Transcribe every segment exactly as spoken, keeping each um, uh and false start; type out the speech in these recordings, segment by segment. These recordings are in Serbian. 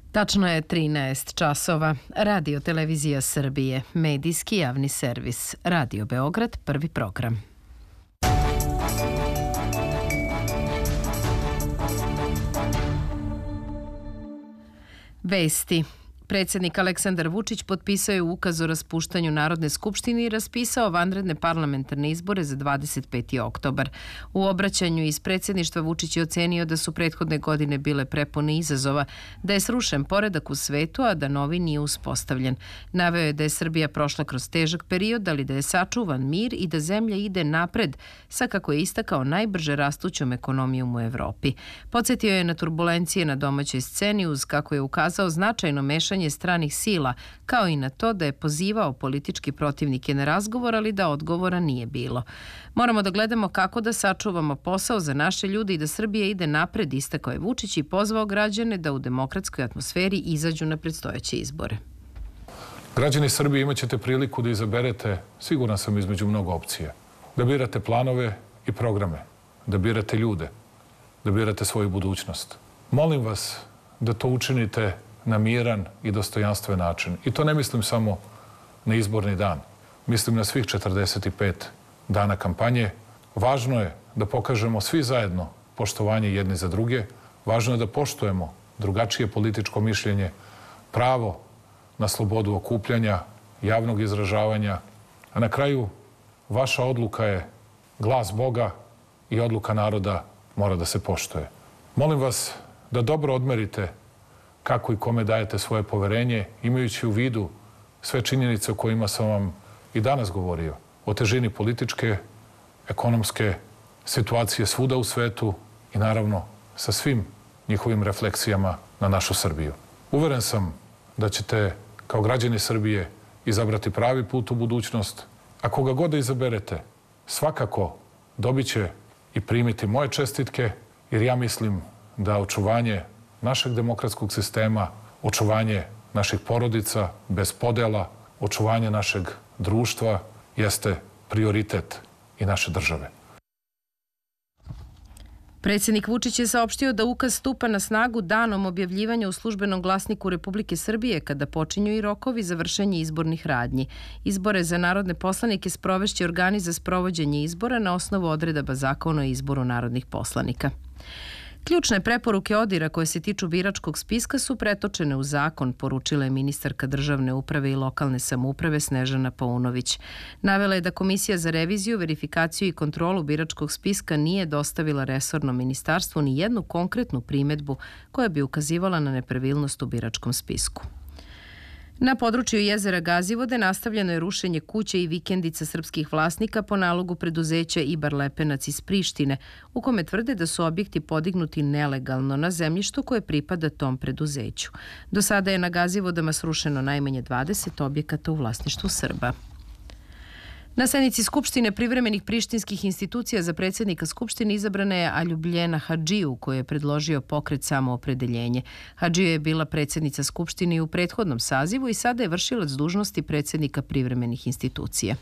Tačno je trinaest časova. Radio Televizija Srbije, medijski javni servis. Radio Beograd, prvi program. Vesti. Predsjednik Aleksandar Vučić potpisao je ukaz o raspuštanju Narodne skupštine i raspisao vanredne parlamentarne izbore za dvadeset peti oktobar. U obraćanju iz predsjedništva Vučić je ocenio da su prethodne godine bile prepune izazova, da je srušen poredak u svetu, a da novi nije uspostavljen. Naveo je da je Srbija prošla kroz težak period, ali da je sačuvan mir i da zemlja ide napred, sa kako je istakao najbrže rastućom ekonomijom u Evropi. Podsjetio je na turbulencije na domaćoj sceni uz, kako je ukazao, značajno mešanje stranih sila, kao i na to da je pozivao politički protivnike na razgovor, ali da odgovora nije bilo. Moramo da gledamo kako da sačuvamo posao za naše ljude i da Srbija ide napred, istakao je Vučić i pozvao građane da u demokratskoj atmosferi izađu na predstojeće izbore. Građani Srbije, imat ćete priliku da izaberete, siguran sam, između mnogo opcija. Da birate planove i programe, da birate ljude, da birate svoju budućnost. Molim vas da to učinite na miran i dostojanstven način. I to ne mislim samo na izborni dan. Mislim na svih četrdeset pet dana kampanje. Važno je da pokažemo svi zajedno poštovanje jedni za druge. Važno je da poštujemo drugačije političko mišljenje, pravo na slobodu okupljanja, javnog izražavanja. A na kraju, vaša odluka je glas Boga i odluka naroda mora da se poštuje. Molim vas da dobro odmerite kako i kome dajete svoje poverenje, imajući u vidu sve činjenice o kojima sam vam i danas govorio, o težini političke, ekonomske situacije svuda u svetu i naravno sa svim njihovim refleksijama na našu Srbiju. Uveren sam da ćete kao građani Srbije izabrati pravi put u budućnost, a koga god da izaberete, svakako dobit će i primiti moje čestitke, jer ja mislim da očuvanje našeg demokratskog sistema, očuvanje naših porodica bez podela, očuvanje našeg društva jeste prioritet i naše države. Predsjednik Vučić je saopštio da ukaz stupa na snagu danom objavljivanja u službenom glasniku Republike Srbije, kada počinju i rokovi za vršenje izbornih radnji. Izbore za narodne poslanike sprovešće organi za sprovođenje izbora na osnovu odredaba Zakona o izboru narodnih poslanika. Ključne preporuke ODIR-a koje se tiču biračkog spiska su pretočene u zakon, poručila je ministarka državne uprave i lokalne samouprave Snežana Paunović. Navela je da Komisija za reviziju, verifikaciju i kontrolu biračkog spiska nije dostavila resornom ministarstvu ni jednu konkretnu primedbu koja bi ukazivala na nepravilnost u biračkom spisku. Na području jezera Gazivode nastavljeno je rušenje kuće i vikendica srpskih vlasnika po nalogu preduzeća Ibar Lepenac iz Prištine, u kome tvrde da su objekti podignuti nelegalno na zemljištu koje pripada tom preduzeću. Do sada je na Gazivodama srušeno najmanje dvadeset objekata u vlasništvu Srba. Na sednici Skupštine privremenih prištinskih institucija za predsjednika Skupštine izabrana je Aljubljena Hadžiju, koju je predložio pokret Samoopredeljenje. Hadžija je bila predsjednica Skupštine i u prethodnom sazivu i sada je vršilac dužnosti predsjednika privremenih institucija.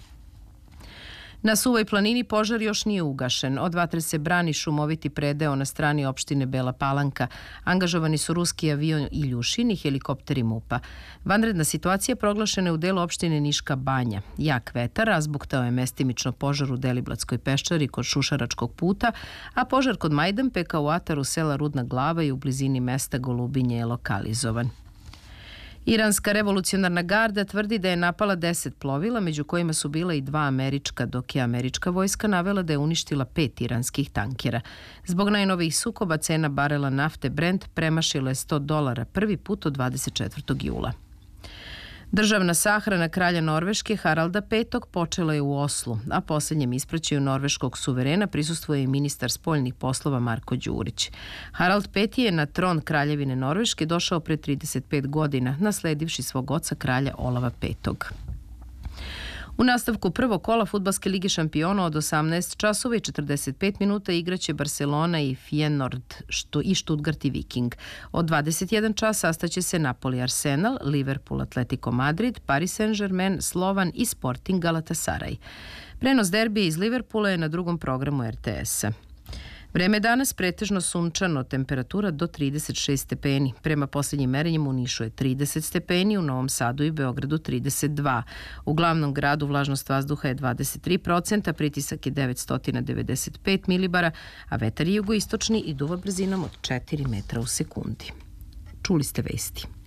Na Suvoj planini požar još nije ugašen. Od vatre se brani šumoviti predeo na strani opštine Bela Palanka. Angažovani su ruski avion Iljušin i helikopteri MUP-a. Vanredna situacija proglašena je u delu opštine Niška Banja. Jak vetar razbuktao je mestimično požar u Deliblatskoj peščari kod Šušaračkog puta, a požar kod Majdanpeka u ataru sela Rudna Glava i u blizini mesta Golubinje je lokalizovan. Iranska revolucionarna garda tvrdi da je napala deset plovila, među kojima su bila i dva američka, dok je američka vojska navela da je uništila pet iranskih tankera. Zbog najnovijih sukoba cena barela nafte Brent premašila je sto dolara prvi put od dvadeset četvrtog jula. Državna sahrana kralja Norveške Haralda petog počela je u Oslu, a posljednjem ispraćaju norveškog suverena prisustvuje i ministar spoljnih poslova Marko Đurić. Harald peti je na tron kraljevine Norveške došao pre trideset pet godina, nasledivši svog oca kralja Olava petog. U nastavku prvog kola fudbalske lige šampiona od osamnaest časova i četrdeset pet minuta igraće Barcelona i Feyenoord i Stuttgart i Viking. Od dvadeset jedan čas sastaće se Napoli Arsenal, Liverpool Atletico Madrid, Paris Saint-Germain, Slovan i Sporting Galatasaray. Prenos derbija iz Liverpoola je na drugom programu er te esa. Vreme je danas pretežno sunčano, temperatura do trideset šest stepeni. Prema posljednjim merenjima u Nišu je trideset stepeni, u Novom Sadu i Beogradu trideset dva. U glavnom gradu vlažnost vazduha je dvadeset tri procenta, pritisak je devetsto devedeset pet milibara, a vetar je jugoistočni i duva brzinom od četiri metra u sekundi. Čuli ste vesti.